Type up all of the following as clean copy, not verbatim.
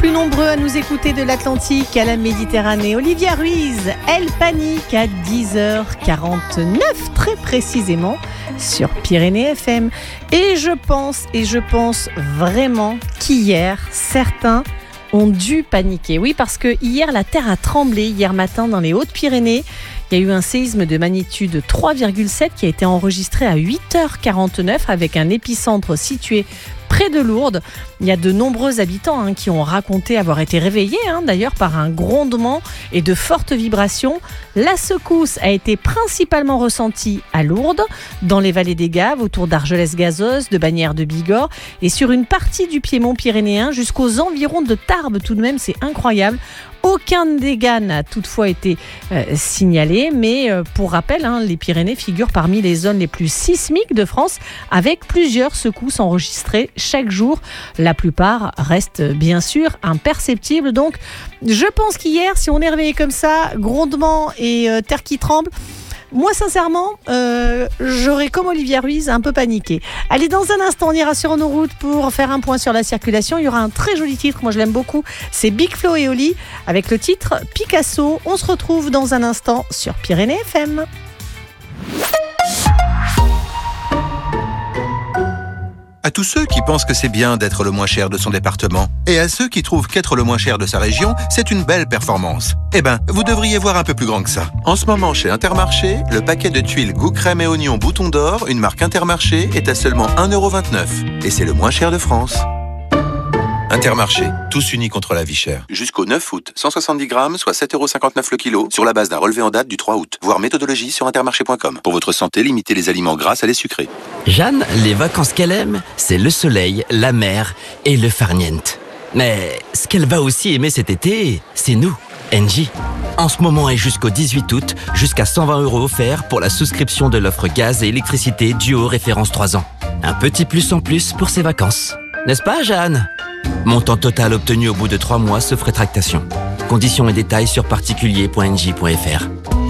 plus nombreux à nous écouter de l'Atlantique à la Méditerranée. Olivia Ruiz, elle panique à 10h49, très précisément, sur Pyrénées FM. Et je pense vraiment qu'hier, certains ont dû paniquer. Oui, parce que hier, la terre a tremblé, hier matin, dans les Hautes-Pyrénées. Il y a eu un séisme de magnitude 3,7 qui a été enregistré à 8h49 avec un épicentre situé près de Lourdes. Il y a de nombreux habitants qui ont raconté avoir été réveillés d'ailleurs par un grondement et de fortes vibrations. La secousse a été principalement ressentie à Lourdes, dans les vallées des Gaves, autour d'Argelès-Gazost, de Bagnères de Bigorre et sur une partie du Piémont pyrénéen jusqu'aux environs de Tarbes tout de même, c'est incroyable. Aucun dégât n'a toutefois été signalé, mais pour rappel, les Pyrénées figurent parmi les zones les plus sismiques de France, avec plusieurs secousses enregistrées chaque jour. La plupart restent bien sûr imperceptibles. Donc, je pense qu'hier, si on est réveillé comme ça, grondement et terre qui tremble, moi, sincèrement, j'aurais, comme Olivia Ruiz, un peu paniqué. Allez, dans un instant, on ira sur nos routes pour faire un point sur la circulation. Il y aura un très joli titre, moi je l'aime beaucoup. C'est Big Flo et Oli avec le titre Picasso. On se retrouve dans un instant sur Pyrénées FM. À tous ceux qui pensent que c'est bien d'être le moins cher de son département, et à ceux qui trouvent qu'être le moins cher de sa région, c'est une belle performance. Eh ben, vous devriez voir un peu plus grand que ça. En ce moment, chez Intermarché, le paquet de tuiles goût crème et oignon bouton d'or, une marque Intermarché, est à seulement 1,29€. Et c'est le moins cher de France. Intermarché, tous unis contre la vie chère. Jusqu'au 9 août, 170 grammes, soit 7,59€ le kilo, sur la base d'un relevé en date du 3 août. Voir méthodologie sur intermarché.com. Pour votre santé, limitez les aliments gras à les sucrés. Jeanne, les vacances qu'elle aime, c'est le soleil, la mer et le farniente. Mais ce qu'elle va aussi aimer cet été, c'est nous, Engie. En ce moment et jusqu'au 18 août, jusqu'à 120€ offerts pour la souscription de l'offre gaz et électricité Duo référence 3 ans. Un petit plus en plus pour ses vacances. N'est-ce pas, Jeanne ? Montant total obtenu au bout de 3 mois sauf rétractation. Conditions et détails sur particulier.engie.fr.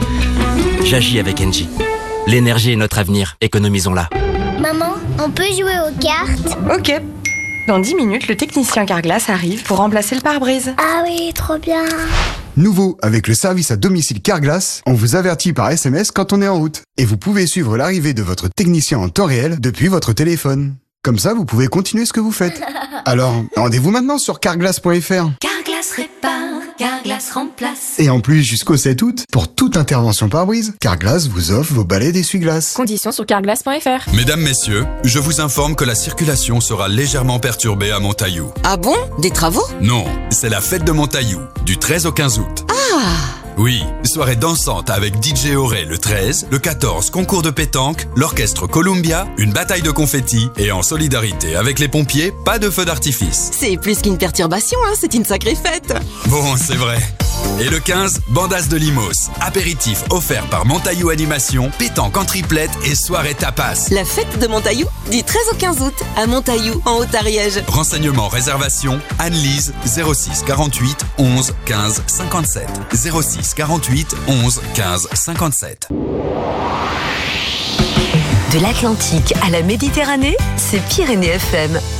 J'agis avec Engie. L'énergie est notre avenir, économisons-la. Maman, on peut jouer aux cartes ? Ok. Dans 10 minutes, le technicien Carglass arrive pour remplacer le pare-brise. Ah oui, trop bien. Nouveau, avec le service à domicile Carglass, on vous avertit par SMS quand on est en route. Et vous pouvez suivre l'arrivée de votre technicien en temps réel depuis votre téléphone. Comme ça, vous pouvez continuer ce que vous faites. Alors, rendez-vous maintenant sur carglass.fr. Carglass répare, Carglass remplace. Et en plus, jusqu'au 7 août, pour toute intervention pare-brise, Carglass vous offre vos balais d'essuie-glace. Conditions sur carglass.fr. Mesdames, messieurs, je vous informe que la circulation sera légèrement perturbée à Montaillou. Ah bon ? Des travaux ? Non, c'est la fête de Montaillou, du 13 au 15 août. Ah ! Oui, soirée dansante avec DJ Auré le 13, le 14 concours de pétanque, l'orchestre Columbia, une bataille de confettis et en solidarité avec les pompiers, pas de feu d'artifice. C'est plus qu'une perturbation, c'est une sacrée fête. Bon, c'est vrai. Et le 15, bandas de Limos, apéritif offert par Montaillou Animation, pétanque en triplette et soirée tapas. La fête de Montaillou, du 13 au 15 août, à Montaillou, en Haut-Ariège. Renseignements, réservation, Anne-Lise, 06 48 11 15 57. 06 48 11 15 57. De l'Atlantique à la Méditerranée, c'est Pyrénées FM.